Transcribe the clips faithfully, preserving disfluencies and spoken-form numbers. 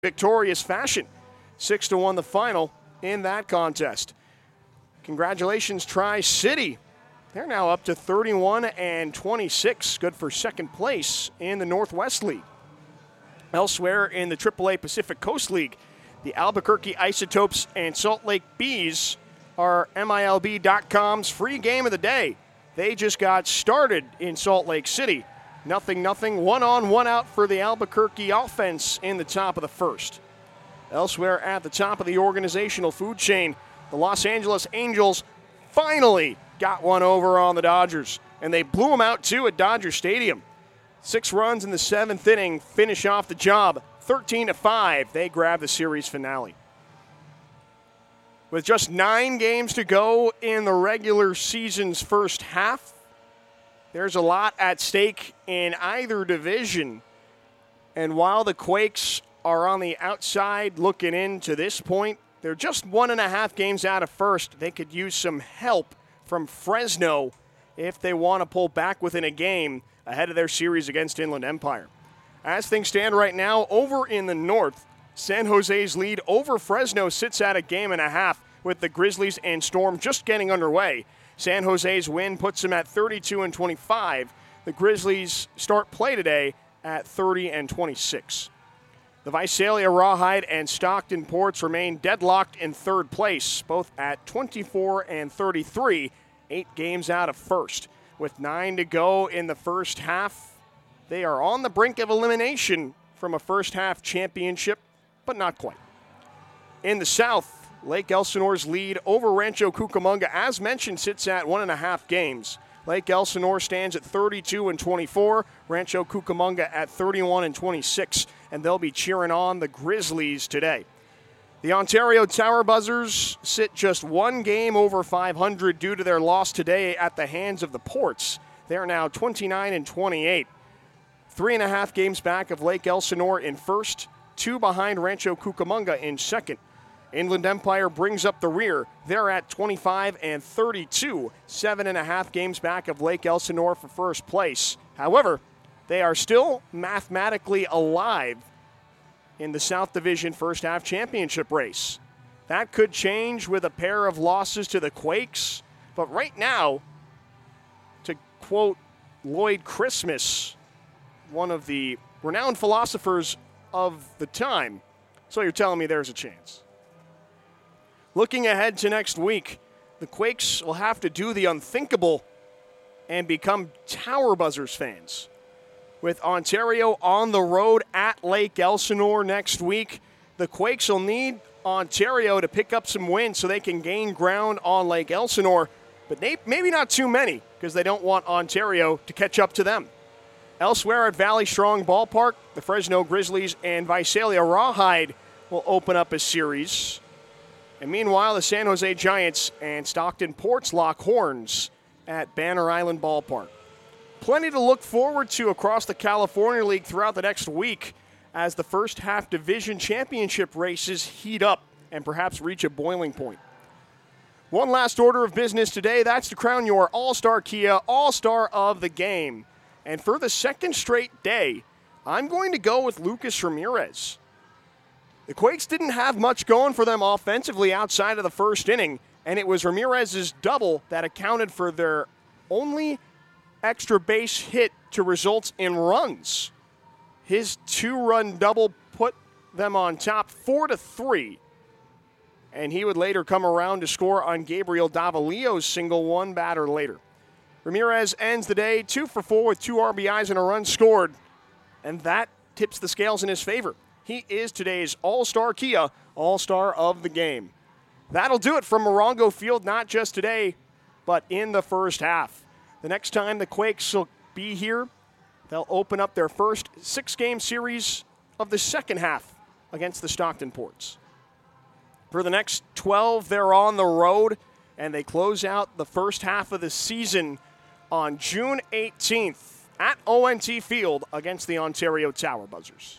victorious fashion. Six to one the final in that contest. Congratulations, Tri-City. They're now up to thirty-one and twenty-six, good for second place in the Northwest League. Elsewhere in the triple A Pacific Coast League, the Albuquerque Isotopes and Salt Lake Bees are M I L B dot com's free game of the day. They just got started in Salt Lake City. Nothing, nothing, one on, one out for the Albuquerque offense in the top of the first. Elsewhere at the top of the organizational food chain, the Los Angeles Angels finally got one over on the Dodgers, and they blew them out too at Dodger Stadium. Six runs in the seventh inning, finish off the job. thirteen to five, they grab the series finale. With just nine games to go in the regular season's first half, there's a lot at stake in either division. And while the Quakes are on the outside looking in to this point, they're just one and a half games out of first. They could use some help from Fresno if they want to pull back within a game ahead of their series against Inland Empire. As things stand right now, over in the north, San Jose's lead over Fresno sits at a game and a half with the Grizzlies and Storm just getting underway. San Jose's win puts them at thirty-two and twenty-five. The Grizzlies start play today at thirty and twenty-six. The Visalia Rawhide and Stockton Ports remain deadlocked in third place, both at twenty-four and thirty-three, eight games out of first. With nine to go in the first half, they are on the brink of elimination from a first half championship, but not quite. In the south, Lake Elsinore's lead over Rancho Cucamonga, as mentioned, sits at one and a half games. Lake Elsinore stands at thirty-two and twenty-four, Rancho Cucamonga at thirty-one and twenty-six, and they'll be cheering on the Grizzlies today. The Ontario Tower Buzzers sit just one game over five hundred due to their loss today at the hands of the Ports. They're now twenty-nine and twenty-eight. Three and a half games back of Lake Elsinore in first, two behind Rancho Cucamonga in second. Inland Empire brings up the rear. They're at twenty-five and thirty-two, seven and a half games back of Lake Elsinore for first place. However, they are still mathematically alive in the South Division first half championship race. That could change with a pair of losses to the Quakes, but right now, to quote Lloyd Christmas, one of the renowned philosophers of the time, so you're telling me there's a chance. Looking ahead to next week, the Quakes will have to do the unthinkable and become Tower Buzzers fans. With Ontario on the road at Lake Elsinore next week, the Quakes will need Ontario to pick up some wins so they can gain ground on Lake Elsinore, but they, maybe not too many because they don't want Ontario to catch up to them. Elsewhere at Valley Strong Ballpark, the Fresno Grizzlies and Visalia Rawhide will open up a series. And meanwhile, the San Jose Giants and Stockton Ports lock horns at Banner Island Ballpark. Plenty to look forward to across the California League throughout the next week as the first half division championship races heat up and perhaps reach a boiling point. One last order of business today, that's to crown your All-Star Kia All-Star of the Game. And for the second straight day, I'm going to go with Lucas Ramirez. The Quakes didn't have much going for them offensively outside of the first inning, and it was Ramirez's double that accounted for their only extra base hit to result in runs. His two-run double put them on top four to three, and he would later come around to score on Gabriel Davalillo's single one batter later. Ramirez ends the day two for four with two R B Is and a run scored, and that tips the scales in his favor. He is today's All-Star Kia All-Star of the Game. That'll do it from Morongo Field, not just today, but in the first half. The next time the Quakes will be here, they'll open up their first six-game series of the second half against the Stockton Ports. For the next twelve, they're on the road, and they close out the first half of the season on June eighteenth at O N T Field against the Ontario Tower Buzzers.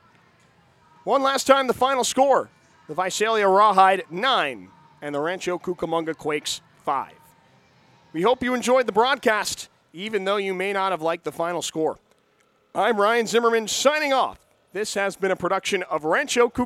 One last time, the final score. The Visalia Rawhide, nine, and the Rancho Cucamonga Quakes, five. We hope you enjoyed the broadcast, even though you may not have liked the final score. I'm Ryan Zimmerman signing off This has been a production of Rancho Cucamonga.